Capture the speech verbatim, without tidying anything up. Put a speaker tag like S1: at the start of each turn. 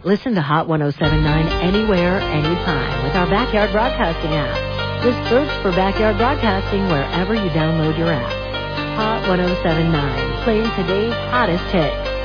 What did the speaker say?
S1: Listen to Hot one oh seven point nine anywhere, anytime with our Backyard Broadcasting app. Just search for Backyard Broadcasting wherever you download your app. Hot one oh seven point nine, playing today's hottest hits.